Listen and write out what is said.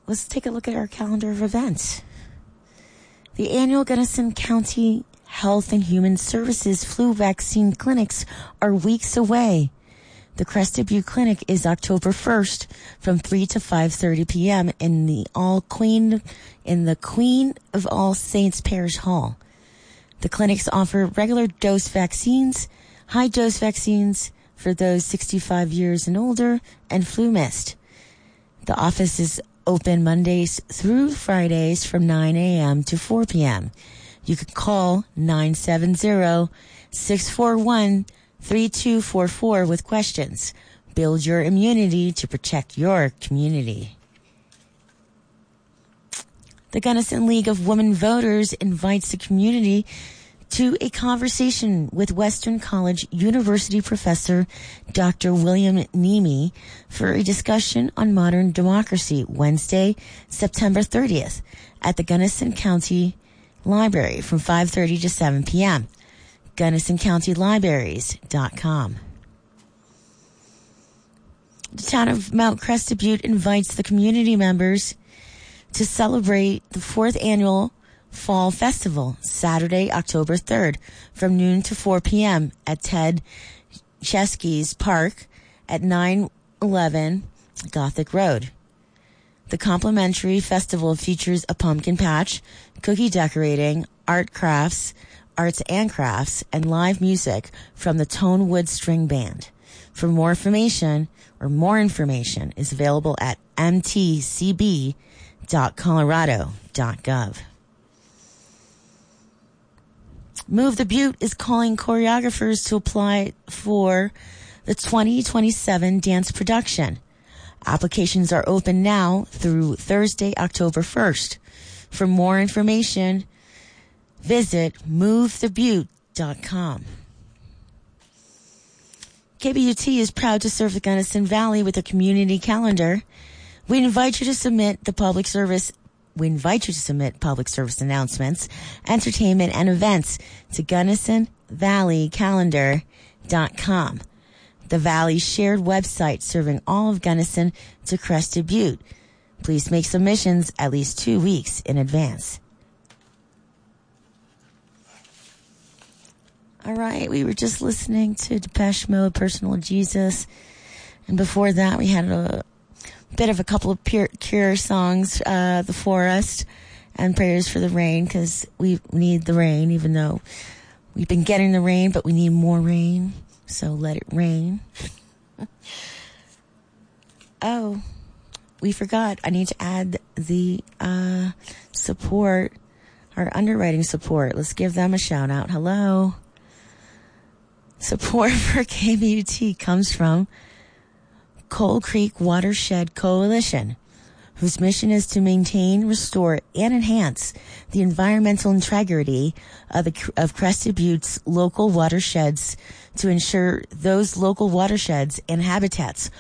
let's take a look at our calendar of events. The annual Gunnison County Health and Human Services flu vaccine clinics are weeks away. The Crested Butte Clinic is October 1st from 3 to 5:30 p.m. in the Queen of All Saints Parish Hall. The clinics offer regular dose vaccines, high dose vaccines for those 65 years and older, and flu mist. The office is open Mondays through Fridays from 9 a.m. to 4 p.m. You can call 970-641-3244 with questions. Build your immunity to protect your community. The Gunnison League of Women Voters invites the community to a conversation with Western College University professor Dr. William Nemi for a discussion on modern democracy Wednesday, September 30th at the Gunnison County Library from 5:30 to 7 p.m. GunnisonCountyLibraries.com. The town of Mount Crested Butte invites the community members to celebrate the 4th annual Fall Festival, Saturday, October 3rd, from noon to 4 p.m. at Ted Chesky's Park at 911 Gothic Road. The complimentary festival features a pumpkin patch, cookie decorating, arts and crafts, and live music from the Tonewood String Band. For more information is available at mtcb.colorado.gov. Move the Butte is calling choreographers to apply for the 2027 dance production. Applications are open now through Thursday, October 1st. For more information, visit movethebutte.com. KBUT is proud to serve the Gunnison Valley with a community calendar. We invite you to submit public service announcements, entertainment, and events to GunnisonValleyCalendar.com. The Valley's shared website serving all of Gunnison to Crested Butte. Please make submissions at least 2 weeks in advance. All right, we were just listening to Depeche Mode, Personal Jesus. And before that, we had a bit of a couple of Cure songs, The Forest and Prayers for the Rain, because we need the rain, even though we've been getting the rain, but we need more rain. So let it rain. Oh, we forgot. I need to add the support, our underwriting support. Let's give them a shout out. Hello. Support for KBUT comes from Coal Creek Watershed Coalition, whose mission is to maintain, restore, and enhance the environmental integrity of Crested Butte's local watersheds to ensure those local watersheds and habitats